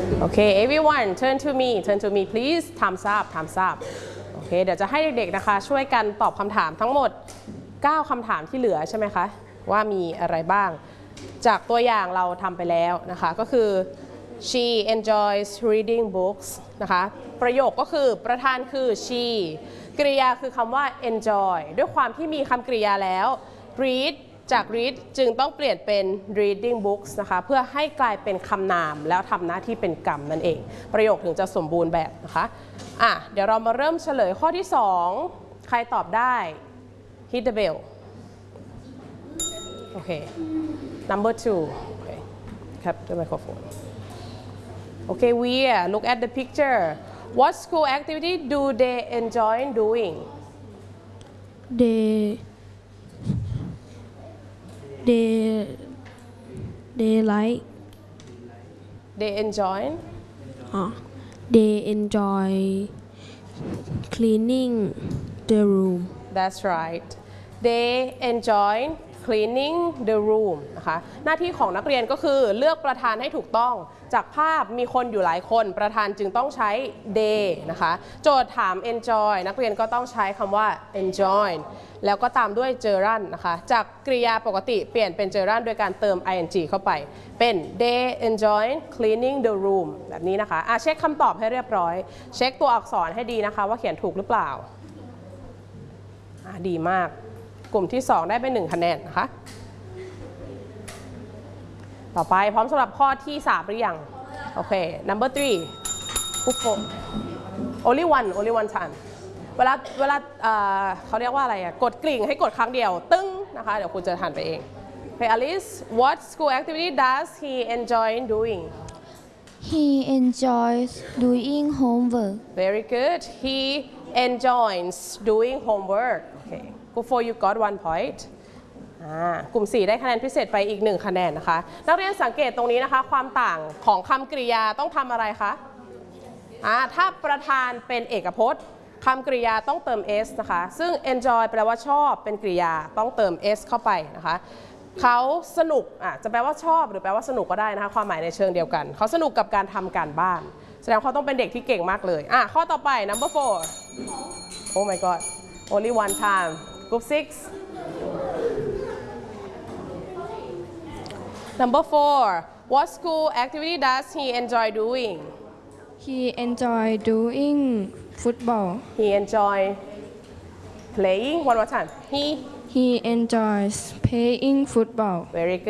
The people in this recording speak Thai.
Okay, everyone, turn to me, please. Thumbs up. โอเค เดี๋ยวจะให้เด็กๆนะคะช่วยกันตอบคำถามทั้งหมด 9 คำถามที่เหลือใช่ไหมคะว่ามีอะไรบ้างจากตัวอย่างเราทำไปแล้วนะคะก็คือ she enjoys reading books นะคะประโยคก็คือประธานคือ she กริยาคือคำว่า enjoy ด้วยความที่มีคำกริยาแล้ว read จาก read จึงต้องเปลี่ยนเป็น reading books นะคะเพื่อให้กลายเป็นคำนามแล้วทำหน้าที่เป็นกรรมนั่นเองประโยคถึงจะสมบูรณ์แบบนะคะเดี๋ยวเรามาเริ่มเฉลยข้อที่ 2 ใครตอบได้ hit the bell Okay. Number 2. Okay. Have the microphone. Okay, look at the picture. What school activity do they enjoy doing? They like. They enjoy. They enjoy cleaning the room. That's right. They enjoy cleaning the room นะคะหน้าที่ของนักเรียนก็คือเลือกประธานให้ถูกต้องจากภาพมีคนอยู่หลายคนประธานจึงต้องใช้ they นะคะโจทย์ถาม enjoy นักเรียนก็ต้องใช้คำว่า enjoy แล้วก็ตามด้วย gerund นะคะจากกริยาปกติเปลี่ยนเป็น gerund โดยการเติม ing เข้าไปเป็น they enjoy cleaning the room แบบนี้นะคะเช็คคำตอบให้เรียบร้อยเช็คตัวอักษรให้ดีนะคะว่าเขียนถูกหรือเปล่าดีมากกลุ่มที่ 2 ได้ไป1คะแนนนะคะต่อไปพร้อมสำหรับข้อที่ 3 หรือยังโอเค number 3 ปุ๊บ only one time เวลาเขาเรียกว่าอะไรกดกริ่งให้กดครั้งเดียวตึ้งนะคะเดี๋ยวคุณจะทันไปเอง Okay Alice what school activity does he enjoy doing He enjoys doing homework. Very good he enjoys doing homework Okay Good for you got 1 point กลุ่ม 4 ได้คะแนนพิเศษไปอีก1คะแนนนะคะนักเรียนสังเกตตรงนี้นะคะความต่างของคำกริยาต้องทำอะไรคะถ้าประธานเป็นเอกพจน์คำกริยาต้องเติม s นะคะซึ่ง enjoy แปลว่าชอบเป็นกริยาต้องเติม s เข้าไปนะคะเขาสนุกจะแปลว่าชอบหรือแปลว่าสนุกก็ได้นะคะความหมายในเชิงเดียวกันเขาสนุกกับการทำการบ้านแสดงเขาต้องเป็นเด็กที่เก่งมากเลยข้อต่อไป number 4 Oh my god only one time Group 6 Number 4 What school activity does he enjoy doing? He enjoy doing football. He enjoy playing one more time. He enjoys playing football. Very good